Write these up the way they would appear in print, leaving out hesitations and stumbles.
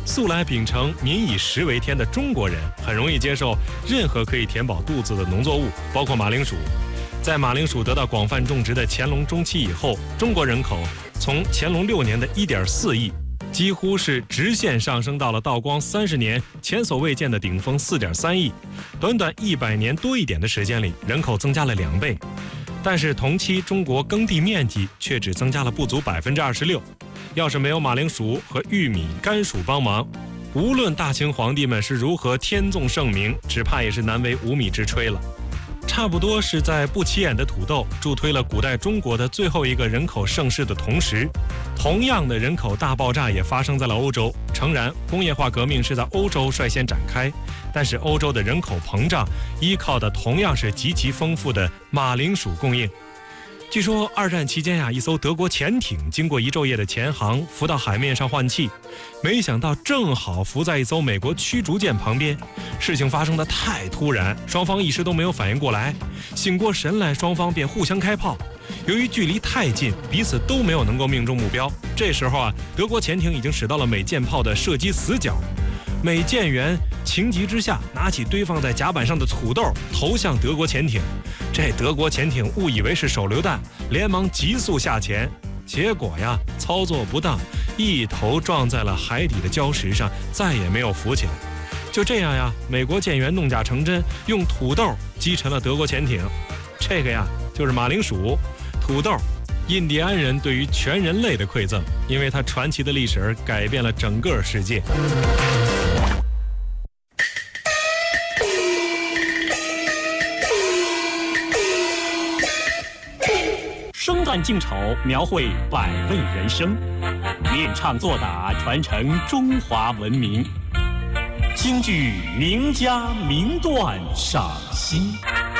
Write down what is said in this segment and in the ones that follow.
素来秉承民以食为天的中国人，很容易接受任何可以填饱肚子的农作物，包括马铃薯。在马铃薯得到广泛种植的乾隆中期以后，中国人口从乾隆6年的1.4亿，几乎是直线上升到了道光30年前所未见的顶峰4.3亿。短短100年多一点的时间里，人口增加了2倍。但是同期中国耕地面积却只增加了不足26%。要是没有马铃薯和玉米、甘薯帮忙，无论大清皇帝们是如何天纵圣明，只怕也是难为无米之炊了。差不多是在不起眼的土豆助推了古代中国的最后一个人口盛世的同时，同样的人口大爆炸也发生在了欧洲。诚然，工业化革命是在欧洲率先展开，但是欧洲的人口膨胀依靠的同样是极其丰富的马铃薯供应。据说二战期间一艘德国潜艇经过一昼夜的潜航，浮到海面上换气，没想到正好浮在一艘美国驱逐舰旁边。事情发生的太突然，双方一时都没有反应过来。醒过神来，双方便互相开炮。由于距离太近，彼此都没有能够命中目标。这时候德国潜艇已经使到了美舰炮的射击死角。美舰员情急之下拿起堆放在甲板上的土豆投向德国潜艇，这德国潜艇误以为是手榴弹，连忙急速下潜，结果操作不当，一头撞在了海底的礁石上，再也没有浮起来。就这样美国舰员弄假成真，用土豆击沉了德国潜艇。这个就是马铃薯、土豆，印第安人对于全人类的馈赠，因为它传奇的历史而改变了整个世界。 生旦净丑，描绘百味人生，练唱作打，传承中华文明。京剧名家名段赏析。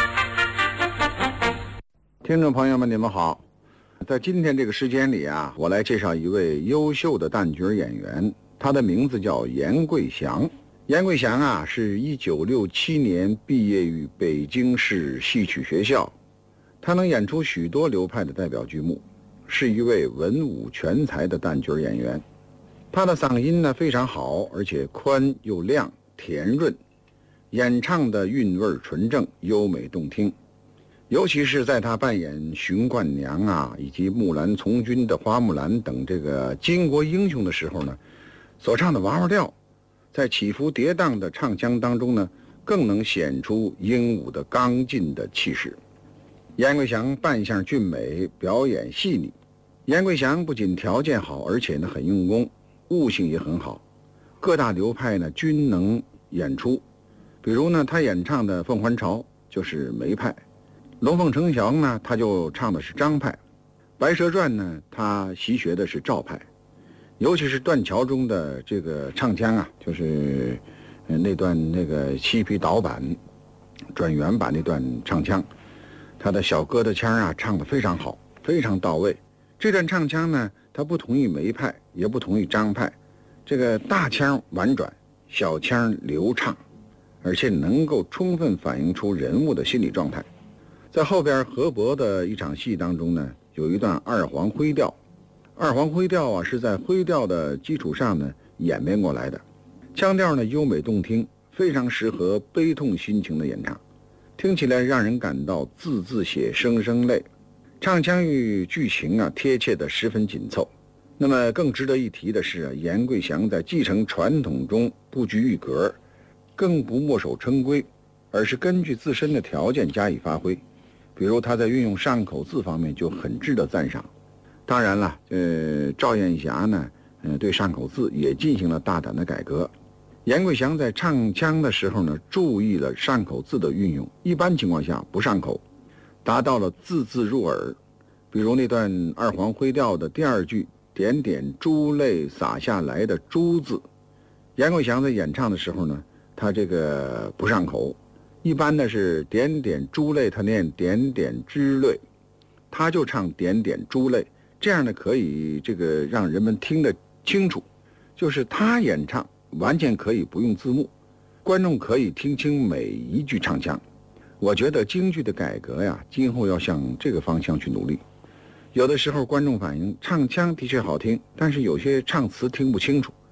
听众朋友们，你们好。在今天这个时间里我来介绍一位优秀的旦角演员，他的名字叫严贵祥。严贵祥是1967年毕业于北京市戏曲学校，他能演出许多流派的代表剧目，是一位文武全才的旦角演员。他的嗓音非常好，而且宽又亮，甜润，演唱的韵味纯正，优美动听。尤其是在他扮演巡冠娘以及木兰从军的花木兰等这个巾帼英雄的时候呢，所唱的娃娃调，在起伏跌宕的唱腔当中呢，更能显出英武的刚劲的气势。严贵祥扮相俊美，表演细腻。严贵祥不仅条件好，而且很用功，悟性也很好，各大流派呢均能演出。比如呢，他演唱的《凤还巢》就是梅派，《龙凤呈祥》呢他就唱的是张派，《白蛇传》呢他习学的是赵派。尤其是断桥中的这个唱腔就是那段那个七匹倒板转原版那段唱腔，他的小疙瘩腔唱得非常好，非常到位。这段唱腔呢，它不同于梅派，也不同于张派，这个大腔婉转，小腔流畅，而且能够充分反映出人物的心理状态。在后边河伯的一场戏当中呢，有一段二黄灰调。二黄灰调是在灰调的基础上呢演变过来的，腔调呢优美动听，非常适合悲痛心情的演唱，听起来让人感到字字血，声声泪，唱腔与剧情贴切的十分紧凑。那么更值得一提的是严贵祥在继承传统中不拘一格，更不墨守成规，而是根据自身的条件加以发挥。比如他在运用上口字方面就很值得赞赏。当然了，赵燕霞呢，对上口字也进行了大胆的改革。严贵祥在唱腔的时候呢，注意了上口字的运用，一般情况下不上口，达到了字字入耳。比如那段二黄灰调的第二句点点珠泪洒下来的珠字，严贵祥在演唱的时候呢，他这个不上口，一般呢是点点珠泪，他念点点之泪，他就唱点点珠泪，这样呢可以这个让人们听得清楚，就是他演唱完全可以不用字幕，观众可以听清每一句唱腔。我觉得京剧的改革今后要向这个方向去努力。有的时候观众反映唱腔的确好听，但是有些唱词听不清楚。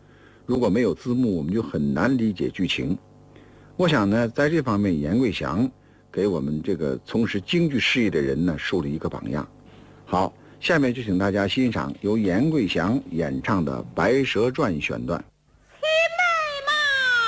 如果没有字幕，我们就很难理解剧情。我想呢，在这方面，阎桂祥给我们这个从事京剧事业的人呢，树立一个榜样。好，下面就请大家欣赏由阎桂祥演唱的《白蛇传》选段。